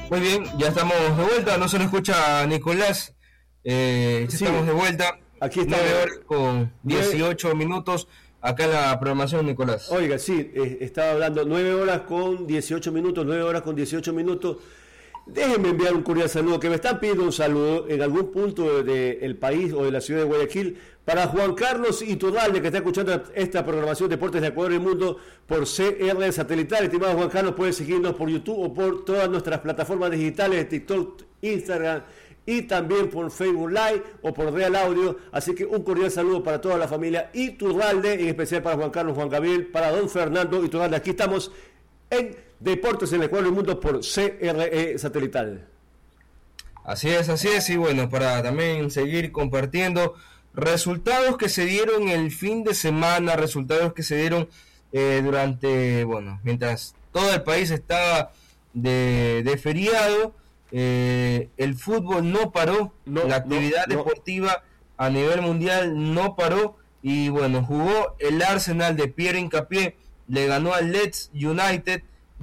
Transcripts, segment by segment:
Muy bien, ya estamos de vuelta, no se nos escucha Nicolás, ya Sí, estamos de vuelta, aquí está. 9 horas con 18 minutos, acá en la programación, Nicolás. Oiga, sí, estaba hablando 9 horas con 18 minutos, 9 horas con 18 minutos. Déjenme enviar un cordial saludo, que me están pidiendo un saludo en algún punto del país o de la ciudad de Guayaquil, para Juan Carlos Iturralde, que está escuchando esta programación Deportes de Ecuador y el Mundo por CR Satelital. Estimado Juan Carlos, puede seguirnos por YouTube o por todas nuestras plataformas digitales de TikTok, Instagram y también por Facebook Live o por Real Audio. Así que un cordial saludo para toda la familia Iturralde, en especial para Juan Carlos, Juan Gabriel, para don Fernando Iturralde. Aquí estamos en Deportes en el Ecuador y el Mundo por CRE Satelital. Así es, y bueno, para también seguir compartiendo resultados que se dieron el fin de semana, resultados que se dieron mientras todo el país estaba de feriado, el fútbol no paró, la actividad deportiva a nivel mundial no paró, y bueno, jugó el Arsenal de Pierre Hincapié, le ganó al Leeds United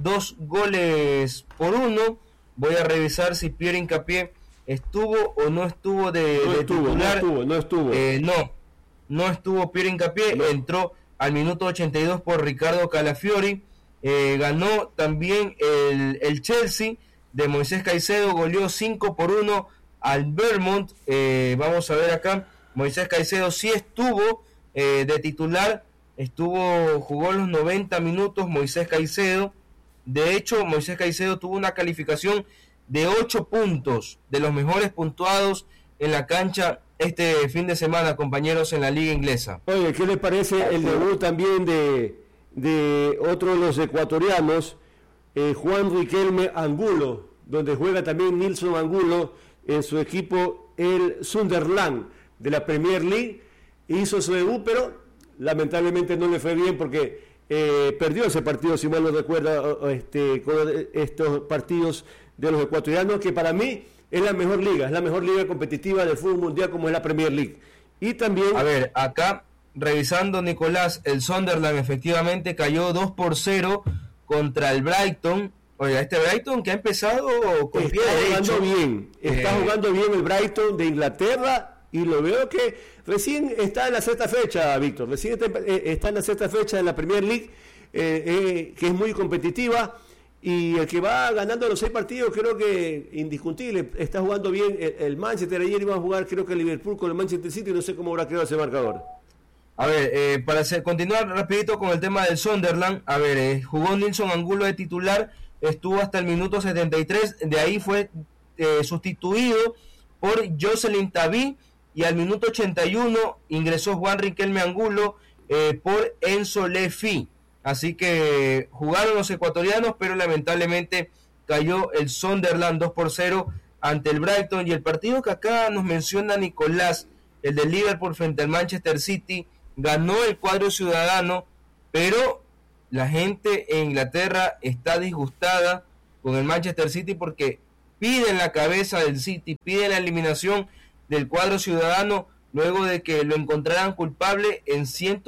2-1. Voy a revisar si Pierre Hincapié estuvo o no estuvo de titular. No estuvo Pierre Hincapié, entró al minuto 82 por Ricardo Calafiori. Ganó también el Chelsea de Moisés Caicedo, goleó 5-1 al Bournemouth. Vamos a ver acá, Moisés Caicedo sí estuvo de titular, jugó los 90 minutos Moisés Caicedo. De hecho, Moisés Caicedo tuvo una calificación de 8 puntos, de los mejores puntuados en la cancha este fin de semana, compañeros, en la liga inglesa. Oye, ¿qué les parece el debut también de otro de los ecuatorianos, Juan Riquelme Angulo, donde juega también Nilson Angulo en su equipo, el Sunderland de la Premier League? Hizo su debut, pero lamentablemente no le fue bien porque perdió ese partido, si mal no recuerda, con estos partidos de los ecuatorianos, que para mí es la mejor liga competitiva del fútbol mundial, como es la Premier League. Y también... A ver, acá revisando, Nicolás, el Sunderland efectivamente cayó 2-0 contra el Brighton. Oiga, este Brighton que ha empezado con pie derecho. Está jugando bien el Brighton de Inglaterra, y lo veo que recién está en la sexta fecha, Víctor, está en la sexta fecha de la Premier League, que es muy competitiva, y el que va ganando los 6 partidos, creo que indiscutible, está jugando bien el Manchester. Ayer iba a jugar, creo que el Liverpool con el Manchester City, no sé cómo habrá quedado ese marcador. A ver, continuar rapidito con el tema del Sunderland, a ver, jugó Nilson Angulo de titular, estuvo hasta el minuto 73, de ahí fue sustituido por Jocelyn Tabí, y al minuto 81 ingresó Juan Riquelme Angulo por Enzo Lefi. Así que jugaron los ecuatorianos, pero lamentablemente cayó el Sunderland 2-0 ante el Brighton. Y el partido que acá nos menciona Nicolás, el de Liverpool frente al Manchester City, ganó el cuadro ciudadano, pero la gente en Inglaterra está disgustada con el Manchester City porque piden la cabeza del City, piden la eliminación del cuadro ciudadano, luego de que lo encontraran culpable en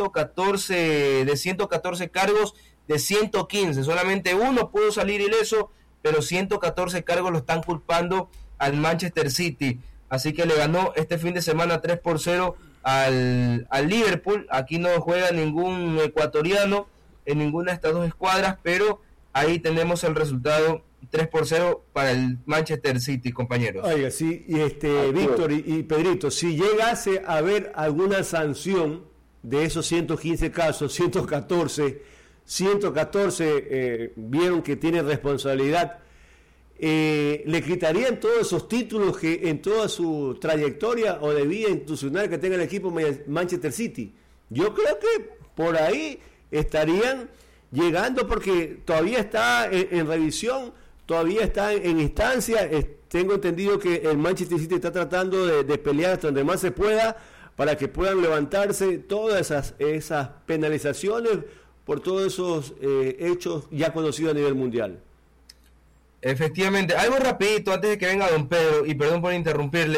114 cargos de 115, solamente uno pudo salir ileso, pero 114 cargos lo están culpando al Manchester City. Así que le ganó este fin de semana 3-0 al Liverpool. Aquí no juega ningún ecuatoriano en ninguna de estas dos escuadras, pero ahí tenemos el resultado 3-0 para el Manchester City, compañeros. Oiga, sí, y Víctor y Pedrito, si llegase a haber alguna sanción de esos 115 casos, 114 vieron que tiene responsabilidad, le quitarían todos esos títulos que en toda su trayectoria o de vida institucional que tenga el equipo Manchester City. Yo creo que por ahí estarían llegando, porque todavía está en revisión, todavía está en instancia. Tengo entendido que el Manchester City está tratando de pelear hasta donde más se pueda para que puedan levantarse todas esas penalizaciones por todos esos hechos ya conocidos a nivel mundial. Efectivamente, algo rapidito antes de que venga don Pedro, y perdón por interrumpirle,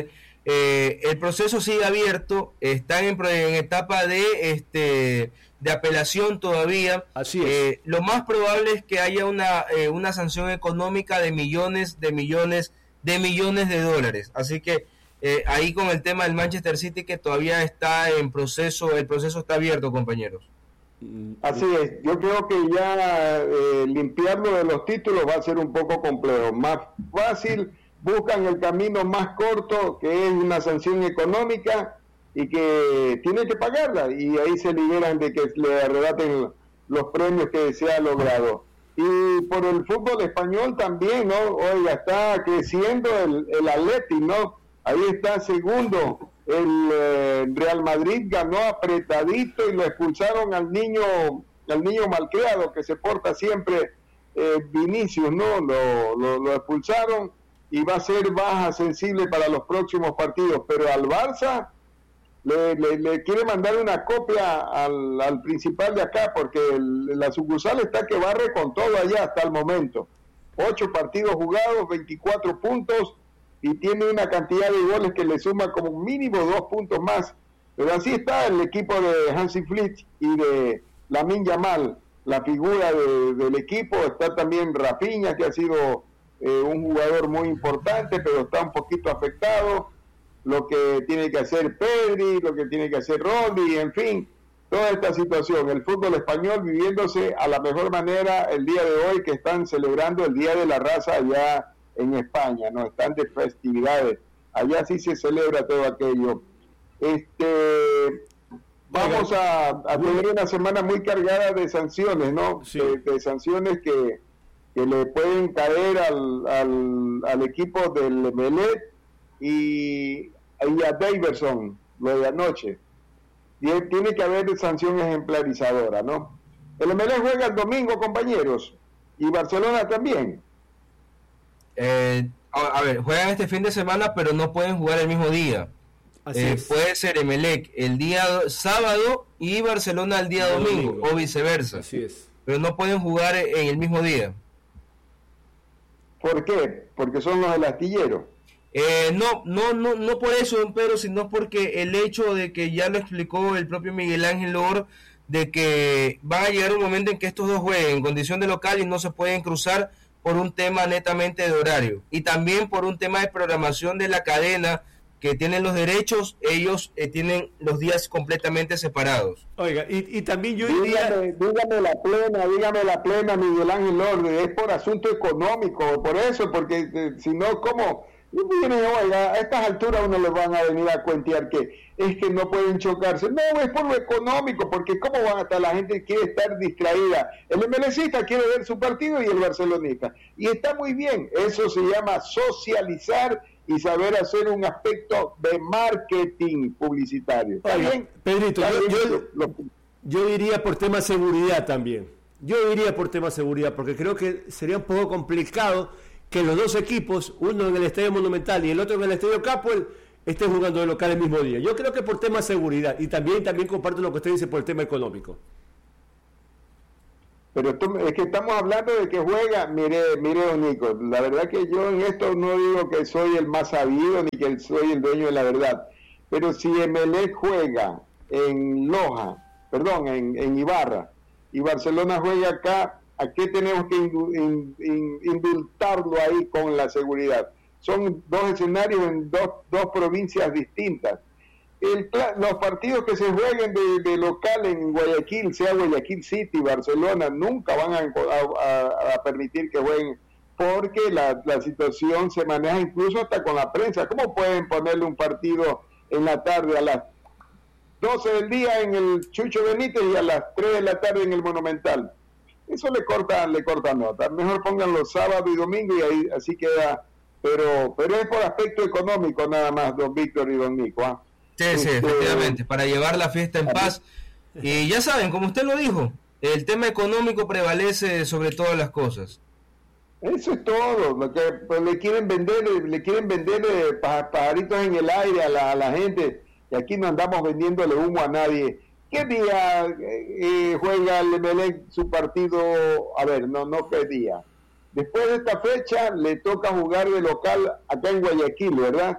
el proceso sigue abierto, están en etapa de apelación todavía. Así es. Lo más probable es que haya una sanción económica de millones de dólares. Así que ahí con el tema del Manchester City, que todavía está en proceso, el proceso está abierto, compañeros. Así es, yo creo que ya limpiarlo de los títulos va a ser un poco complejo. Más fácil, buscan el camino más corto, que es una sanción económica y que tiene que pagarla, y ahí se liberan de que le arrebaten los premios que se ha logrado. Y por el fútbol español también, ¿no? Oiga, está creciendo el Atleti, ¿no? Ahí está segundo. El Real Madrid ganó apretadito y lo expulsaron al niño malcriado que se porta siempre, Vinicius, ¿no? Lo expulsaron y va a ser baja sensible para los próximos partidos. Pero al Barça le quiere mandar una copia al principal de acá, porque la sucursal está que barre con todo allá hasta el momento. 8 partidos jugados, 24 puntos, y tiene una cantidad de goles que le suma como mínimo 2 puntos más. Pero así está el equipo de Hansi Flick y de Lamine Yamal, la figura del equipo. Está también Rafinha, que ha sido un jugador muy importante, pero está un poquito afectado. Lo que tiene que hacer Pedri, lo que tiene que hacer Rodri, en fin, toda esta situación. El fútbol español viviéndose a la mejor manera el día de hoy, que están celebrando el Día de la Raza allá en España, no están de festividades, allá sí se celebra todo aquello. Vamos a tener una semana muy cargada de sanciones, ¿no? Sí. De sanciones que le pueden caer al equipo del Emelec y a Daverson, lo de anoche. Y tiene que haber sanción ejemplarizadora, ¿no? El Emelec juega el domingo, compañeros, y Barcelona también. A ver, juegan este fin de semana, pero no pueden jugar el mismo día. Puede ser Emelec el día sábado y Barcelona el día domingo, o viceversa. Así es. Pero no pueden jugar en el mismo día. ¿Por qué? Porque son los del astillero. No por eso, don Pedro, sino porque el hecho de que ya lo explicó el propio Miguel Ángel Lor, de que va a llegar un momento en que estos dos jueguen en condición de local y no se pueden cruzar por un tema netamente de horario, y también por un tema de programación de la cadena que tienen los derechos. Ellos tienen los días completamente separados. Oiga, y también yo dígame la plena, Miguel Ángel Lor, es por asunto económico, por eso, porque si no, ¿cómo? Oiga, a estas alturas uno les van a venir a cuentear que es que no pueden chocarse. No, es por lo económico, porque cómo van a estar, la gente quiere estar distraída. El MLCista quiere ver su partido y el barcelonista. Y está muy bien, eso se llama socializar y saber hacer un aspecto de marketing publicitario. ¿Está bien? Pedrito, yo diría por tema seguridad también. Yo diría por tema seguridad, porque creo que sería un poco complicado que los dos equipos, uno en el Estadio Monumental y el otro en el Estadio Capuel, estén jugando de local el mismo día. Yo creo que por tema de seguridad, y también comparto lo que usted dice por el tema económico. Pero es que estamos hablando de que juega, mire, don Nico, la verdad que yo en esto no digo que soy el más sabido ni que soy el dueño de la verdad, pero si Emelec juega en en Ibarra, y Barcelona juega acá, ¿a qué tenemos que indultarlo ahí con la seguridad? Son dos escenarios en dos provincias distintas. Los partidos que se jueguen de local en Guayaquil, sea Guayaquil City, Barcelona, nunca van a permitir que jueguen, porque la situación se maneja incluso hasta con la prensa. ¿Cómo pueden ponerle un partido en la tarde a las 12 del día en el Chucho Benítez y a las 3 de la tarde en el Monumental? Eso le corta nota. Mejor pongan los sábados y domingos y ahí así queda. Pero es por aspecto económico nada más, don Víctor y don Nico, ¿ah? Sí, efectivamente, para llevar la fiesta en paz. Y ya saben, como usted lo dijo, el tema económico prevalece sobre todas las cosas. Eso es todo. Lo que pues, le quieren vender pajaritos en el aire a la gente, y aquí no andamos vendiéndole humo a nadie. ¿Qué día juega el Emelec su partido? A ver, no qué día. Después de esta fecha le toca jugar de local acá en Guayaquil, ¿verdad?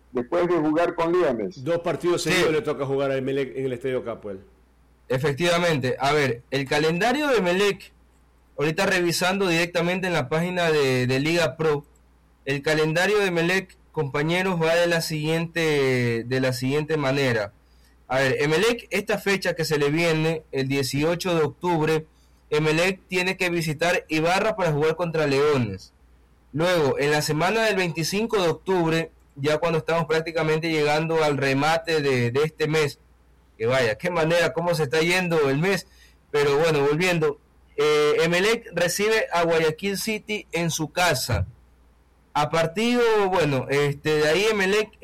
después de jugar con Leones. 2 partidos seguidos le toca jugar a Emelec en el Estadio Capuel. Efectivamente. A ver, el calendario de Emelec, ahorita revisando directamente en la página de Liga Pro, el calendario de Emelec, compañeros, va de la siguiente manera. A ver, Emelec, esta fecha que se le viene, el 18 de octubre, Emelec tiene que visitar Ibarra para jugar contra Leones. Luego, en la semana del 25 de octubre, ya cuando estamos prácticamente llegando al remate de este mes, que vaya, qué manera, cómo se está yendo el mes, pero bueno, volviendo, Emelec recibe a Guayaquil City en su casa. A partido, bueno, de ahí Emelec,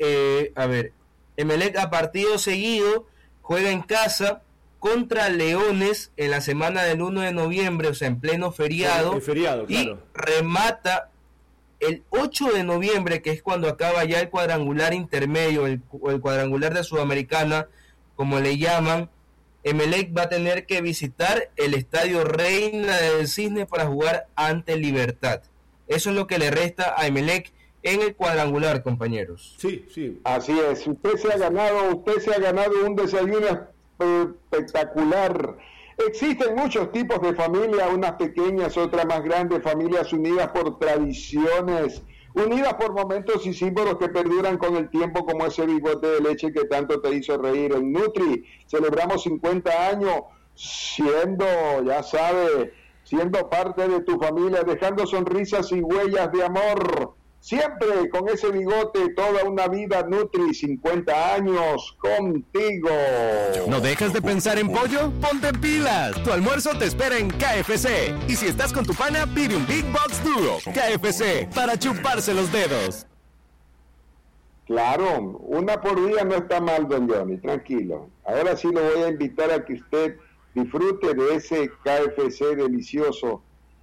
Emelec a partido seguido juega en casa contra Leones en la semana del 1 de noviembre, o sea, en pleno feriado, claro. Y remata el 8 de noviembre, que es cuando acaba ya el cuadrangular intermedio, el cuadrangular de Sudamericana, como le llaman. Emelec va a tener que visitar el Estadio Reina del Cisne para jugar ante Libertad. Eso es lo que le resta a Emelec en el cuadrangular, compañeros. Sí. Así es. Usted se ha ganado un desayuno espectacular. Existen muchos tipos de familias, unas pequeñas, otras más grandes, familias unidas por tradiciones, unidas por momentos y símbolos que perduran con el tiempo, como ese bigote de leche que tanto te hizo reír. En Nutri celebramos 50 años siendo, ya sabes, siendo parte de tu familia, dejando sonrisas y huellas de amor. Siempre con ese bigote, toda una vida. Nutri, 50 años contigo. ¿No dejas de pensar en pollo? ¡Ponte pilas! Tu almuerzo te espera en KFC. Y si estás con tu pana, pide un Big Box Duo. KFC, para chuparse los dedos. Claro, una por día no está mal, don Johnny, tranquilo. Ahora sí lo voy a invitar a que usted disfrute de ese KFC delicioso.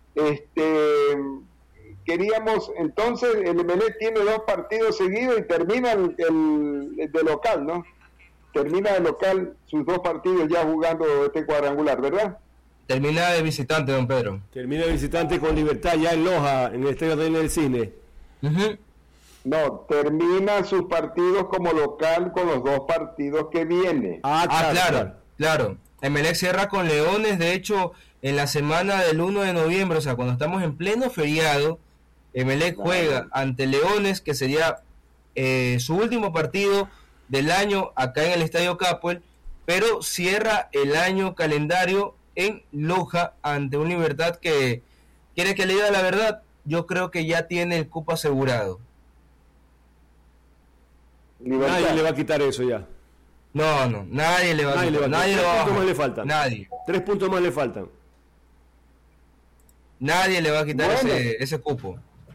Queríamos, entonces, el Emelec tiene 2 partidos seguidos y termina el de local, ¿no? Termina de local sus 2 partidos ya jugando este cuadrangular, ¿verdad? Termina de visitante, don Pedro. Termina de visitante con Libertad ya en Loja, en el Estadio Reina del Cisne. Uh-huh. No, termina sus partidos como local con los 2 partidos que viene. Claro. Emelec cierra con Leones, de hecho, en la semana del 1 de noviembre, o sea, cuando estamos en pleno feriado, Emelec juega ante Leones, que sería su último partido del año acá en el Estadio Capuel, pero cierra el año calendario en Loja ante un Libertad que, quiere que le diga la verdad, yo creo que ya tiene el cupo asegurado. Nadie le va a quitar eso ya. No, nadie le va a quitar. Nadie le va a bajar. 3 puntos más le faltan. Nadie. 3 puntos más le faltan. Nadie le va a quitar ese cupo.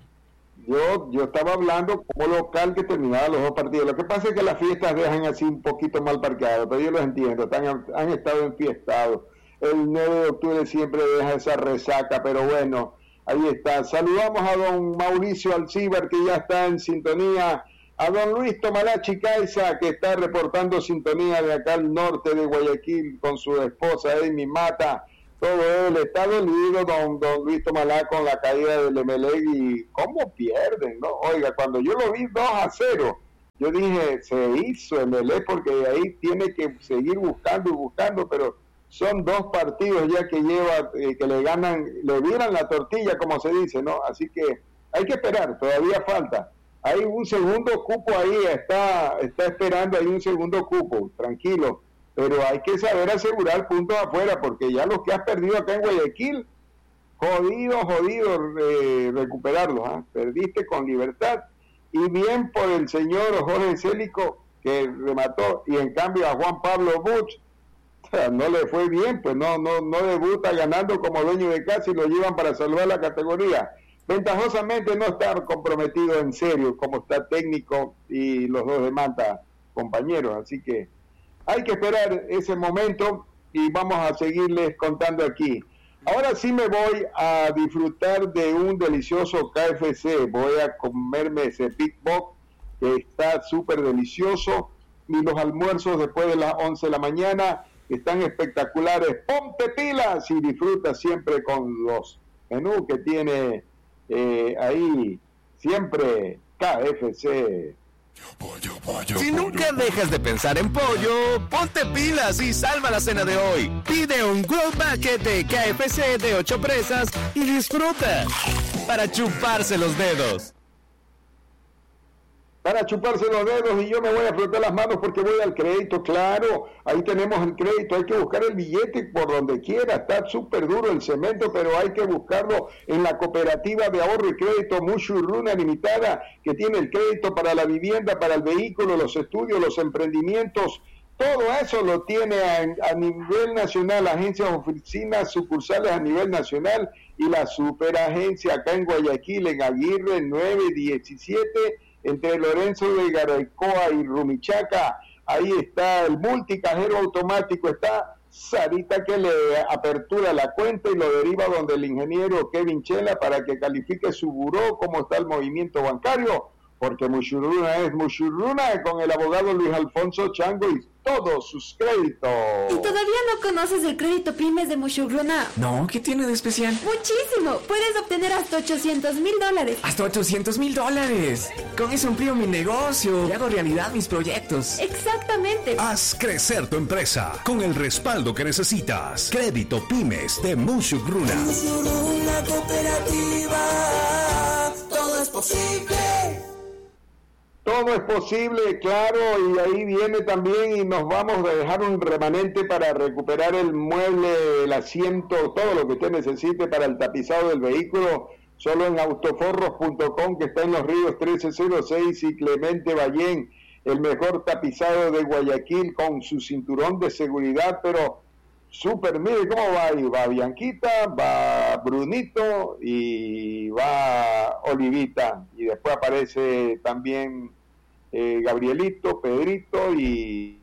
Yo estaba hablando como local que terminaba los 2 partidos. Lo que pasa es que las fiestas dejan así un poquito mal parqueados, pero yo los entiendo, han estado enfiestados. El 9 de octubre siempre deja esa resaca, pero bueno, ahí está. Saludamos a don Mauricio Alcíbar, que ya está en sintonía, a don Luis Tomalachi Caiza, que está reportando sintonía de acá al norte de Guayaquil con su esposa Amy Mata. Todo él está dolido, don Luis Tomalá, con la caída del Emelec y cómo pierden, ¿no? Oiga, cuando yo lo vi 2-0, yo dije, se hizo Emelec porque ahí tiene que seguir buscando, pero son 2 partidos ya que lleva, que le ganan, le viran la tortilla, como se dice, ¿no? Así que hay que esperar, todavía falta. Hay un segundo cupo ahí, está esperando ahí un segundo cupo, tranquilo. Pero hay que saber asegurar puntos afuera, porque ya los que has perdido acá en Guayaquil, jodido recuperarlos. Perdiste con Libertad, y bien por el señor Jorge Célico, que remató, y en cambio a Juan Pablo Buch, no le fue bien, pues no debuta ganando como dueño de casa y lo llevan para salvar la categoría. Ventajosamente no está comprometido en serio, como está técnico y los 2 de Manta, compañeros, así que hay que esperar ese momento y vamos a seguirles contando aquí. Ahora sí me voy a disfrutar de un delicioso KFC. Voy a comerme ese Big Box que está súper delicioso, y los almuerzos después de las 11 de la mañana están espectaculares. Ponte pilas y disfruta siempre con los menús que tiene ahí siempre KFC. Si nunca dejas de pensar en pollo, ponte pilas y salva la cena de hoy. Pide un Grilled Bucket de KFC de 8 presas y disfruta para chuparse los dedos. Para chuparse los dedos, y yo me voy a frotar las manos porque voy al crédito, claro, ahí tenemos el crédito, hay que buscar el billete por donde quiera, está súper duro el cemento, pero hay que buscarlo en la cooperativa de ahorro y crédito Mushuruna Limitada, que tiene el crédito para la vivienda, para el vehículo, los estudios, los emprendimientos, todo eso lo tiene a nivel nacional, agencias, oficinas, sucursales a nivel nacional, y la superagencia acá en Guayaquil, en Aguirre 917, entre Lorenzo de Garaycoa y Rumichaca. Ahí está el multicajero automático, está Sarita que le apertura la cuenta y lo deriva donde el ingeniero Kevin Chela para que califique su buró, cómo está el movimiento bancario, porque Mushuruna es Mushuruna, con el abogado Luis Alfonso Chango y todos sus créditos. ¿Y todavía no conoces el crédito pymes de Mushuruna? No, ¿qué tiene de especial? Muchísimo, puedes obtener hasta $800,000. ¡Hasta $800,000! Con eso amplío mi negocio y hago realidad mis proyectos. Exactamente. Haz crecer tu empresa con el respaldo que necesitas. Crédito Pymes de Mushuruna. Mushuruna Cooperativa, todo es posible. Todo es posible, claro, y ahí viene también, y nos vamos a dejar un remanente para recuperar el mueble, el asiento, todo lo que usted necesite para el tapizado del vehículo, solo en autoforros.com, que está en Los Ríos 1306 y Clemente Ballén, el mejor tapizado de Guayaquil con su cinturón de seguridad, pero súper, mire cómo va ahí, va Bianquita, va Brunito y va Olivita, y después aparece también Gabrielito, Pedrito, y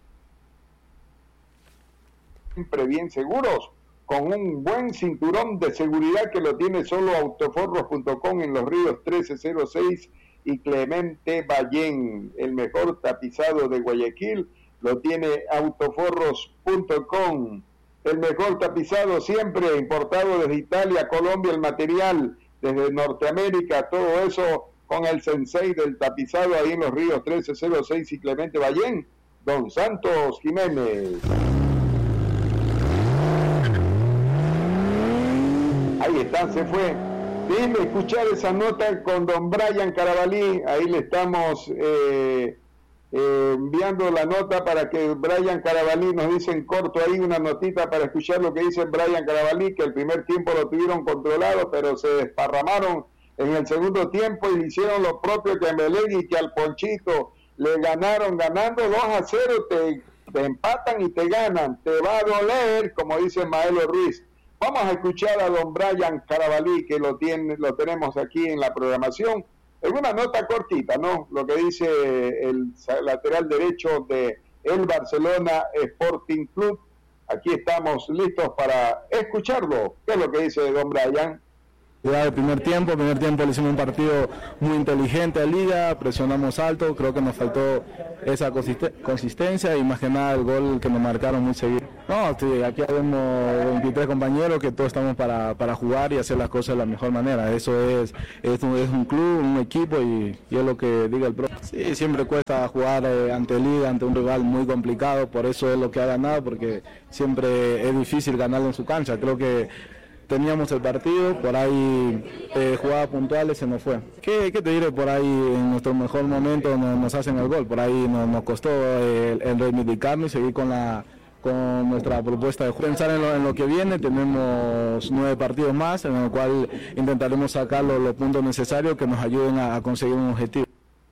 siempre bien seguros, con un buen cinturón de seguridad que lo tiene solo autoforros.com en Los Ríos 1306 y Clemente Ballén, el mejor tapizado de Guayaquil, lo tiene autoforros.com, el mejor tapizado siempre importado desde Italia, Colombia, el material desde Norteamérica, todo eso con el sensei del tapizado ahí en Los Ríos 1306 y Clemente Ballén, Don Santos Jiménez. Ahí está, se fue. Déjenme escuchar esa nota con Don Brian Carabalí, ahí le estamos enviando la nota para que Brian Carabalí nos dice en corto ahí una notita para escuchar lo que dice Brian Carabalí, que el primer tiempo lo tuvieron controlado, pero se desparramaron en el segundo tiempo y hicieron lo propio que a Melegui, que al Ponchito le ganaron, ganando 2-0, te empatan y te ganan, te va a doler, como dice Maelo Ruiz. Vamos a escuchar a don Brian Carabalí, que lo tenemos aquí en la programación, en una nota cortita, ¿no? Lo que dice el lateral derecho de el Barcelona Sporting Club. Aquí estamos listos para escucharlo. ¿Qué es lo que dice don Brian? El primer tiempo le hicimos un partido muy inteligente a Liga, presionamos alto, creo que nos faltó esa consistencia y más que nada el gol que nos marcaron muy seguido. No, sí, aquí habemos 23 compañeros que todos estamos para jugar y hacer las cosas de la mejor manera. Eso es un club, un equipo y es lo que diga el profe. Sí, siempre cuesta jugar ante Liga, ante un rival muy complicado, por eso es lo que ha ganado, porque siempre es difícil ganarlo en su cancha. Creo que teníamos el partido, por ahí jugadas puntuales se nos fue. ¿Qué te diré? Por ahí en nuestro mejor momento nos hacen el gol, por ahí nos costó el reivindicarnos y seguir con nuestra propuesta de juego. Pensar en lo que viene, tenemos 9 partidos más en el cual intentaremos sacar los puntos necesarios que nos ayuden a conseguir un objetivo.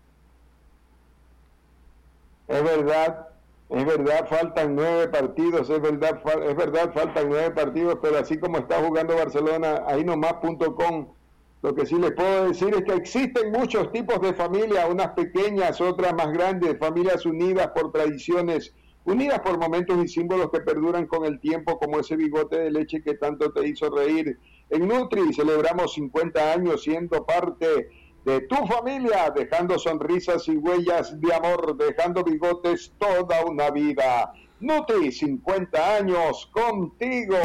Es verdad, faltan 9 partidos, es verdad, faltan 9 partidos, pero así como está jugando Barcelona, ahí nomás.com, lo que sí les puedo decir es que existen muchos tipos de familias, unas pequeñas, otras más grandes, familias unidas por tradiciones, unidas por momentos y símbolos que perduran con el tiempo, como ese bigote de leche que tanto te hizo reír. En Nutri celebramos 50 años siendo parte de tu familia, dejando sonrisas y huellas de amor, dejando bigotes toda una vida. Nutri, 50 años contigo.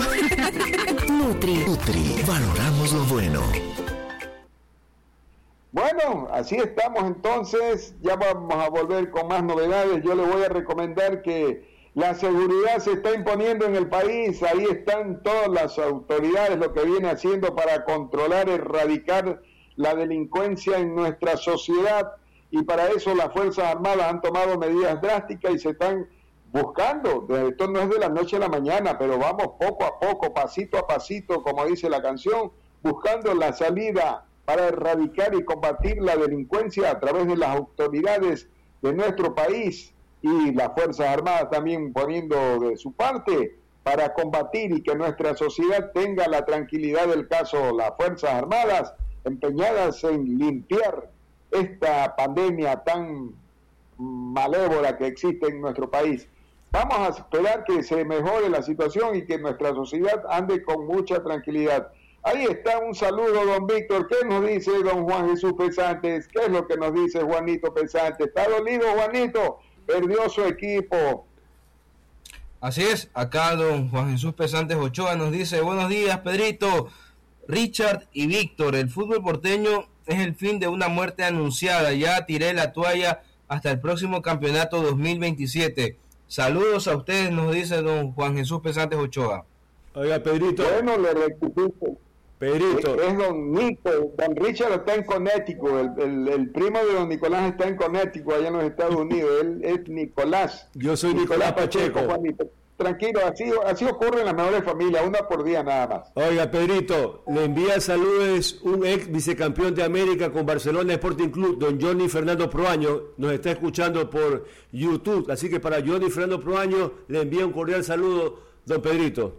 Nutri, valoramos lo bueno. Bueno, así estamos entonces, ya vamos a volver con más novedades. Yo les voy a recomendar que la seguridad se está imponiendo en el país, ahí están todas las autoridades, lo que viene haciendo para controlar, erradicar la delincuencia en nuestra sociedad, y para eso las Fuerzas Armadas han tomado medidas drásticas y se están buscando. Esto no es de la noche a la mañana, pero vamos poco a poco, pasito a pasito, como dice la canción, buscando la salida para erradicar y combatir la delincuencia a través de las autoridades de nuestro país, y las Fuerzas Armadas también poniendo de su parte para combatir y que nuestra sociedad tenga la tranquilidad del caso. Las Fuerzas Armadas empeñadas en limpiar esta pandemia tan malévola que existe en nuestro país. Vamos a esperar que se mejore la situación y que nuestra sociedad ande con mucha tranquilidad. Ahí está, un saludo, don Víctor. ¿Qué nos dice don Juan Jesús Pesantes? ¿Qué es lo que nos dice Juanito Pesantes? ¿Está dolido, Juanito? Perdió su equipo. Así es, acá don Juan Jesús Pesantes Ochoa nos dice: buenos días, Pedrito, Richard y Víctor. El fútbol porteño es el fin de una muerte anunciada. Ya tiré la toalla hasta el próximo campeonato 2027. Saludos a ustedes, nos dice don Juan Jesús Pesantes Ochoa. Oiga, Pedrito. Bueno, le rectifico. Pedrito. Es don Nico. Don Richard está en Connecticut. El primo de don Nicolás está en Connecticut, allá en los Estados Unidos. Él es Nicolás. Yo soy Nicolás Pacheco. Juanito. Tranquilo, así ocurre en las mejores familias, una por día nada más. Oiga, Pedrito, le envía saludos un ex vicecampeón de América con Barcelona Sporting Club, don Johnny Fernando Proaño, nos está escuchando por YouTube, así que para Johnny Fernando Proaño le envía un cordial saludo, don Pedrito.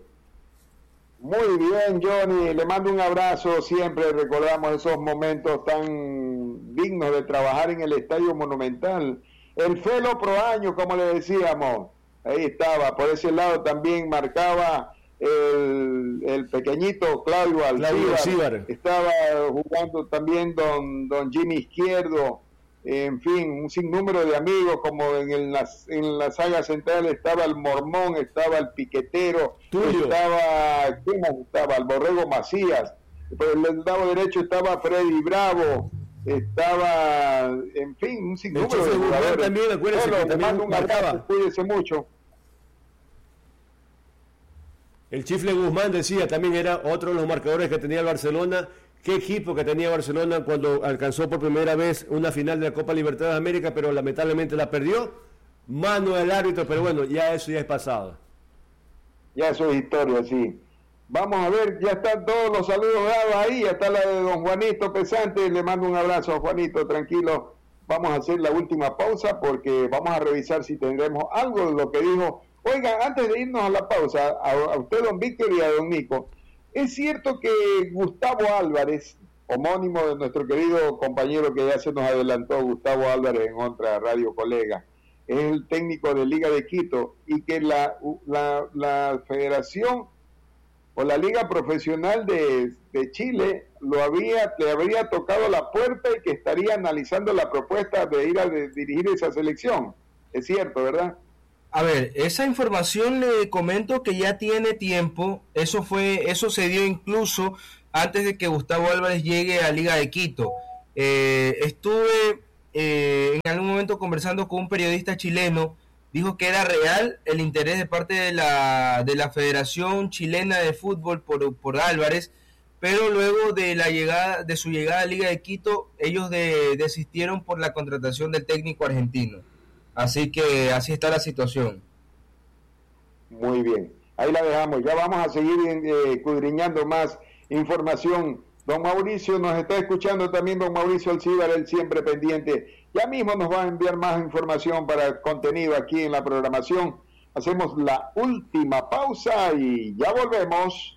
Muy bien, Johnny, le mando un abrazo, siempre recordamos esos momentos tan dignos de trabajar en el Estadio Monumental. El Felo Proaño, como le decíamos. Ahí estaba, por ese lado también marcaba el pequeñito Claudio Alcíbar. Estaba jugando también don Jimmy Izquierdo, en fin, un sinnúmero de amigos, como en la saga central estaba el Mormón, estaba el Piquetero, estaba, ¿quién más estaba? El Borrego Macías, por el lado derecho estaba Freddy Bravo, estaba, en fin, un sinnúmero de jugadores. También, acuérdense que también un abrazo, cuídese mucho. El Chifle Guzmán decía, también era otro de los marcadores que tenía el Barcelona. Qué equipo que tenía Barcelona cuando alcanzó por primera vez una final de la Copa Libertadores de América, pero lamentablemente la perdió. Mano del árbitro, pero bueno, eso ya es pasado. Ya eso es historia, sí. Vamos a ver, ya están todos los saludos dados ahí, ya está la de don Juanito Pesante, le mando un abrazo a Juanito, tranquilo. Vamos a hacer la última pausa porque vamos a revisar si tendremos algo de lo que dijo. Oiga, antes de irnos a la pausa, a usted, don Víctor, y a don Nico, es cierto que Gustavo Álvarez, homónimo de nuestro querido compañero que ya se nos adelantó, Gustavo Álvarez, en otra radio colega, es el técnico de Liga de Quito, y que la federación o la Liga Profesional de Chile le habría tocado la puerta y que estaría analizando la propuesta de ir a dirigir esa selección? Es cierto, ¿verdad? A ver, esa información le comento que ya tiene tiempo. Eso se dio incluso antes de que Gustavo Álvarez llegue a Liga de Quito. Estuve en algún momento conversando con un periodista chileno. Dijo que era real el interés de parte de la Federación Chilena de Fútbol por Álvarez, pero luego de su llegada a Liga de Quito, ellos desistieron por la contratación del técnico argentino. Así que así está la situación. Muy bien, ahí la dejamos. Ya vamos a seguir escudriñando más información. Don Mauricio nos está escuchando también, don Mauricio Alcíbar, él siempre pendiente. Ya mismo nos va a enviar más información para contenido aquí en la programación. Hacemos la última pausa y ya volvemos.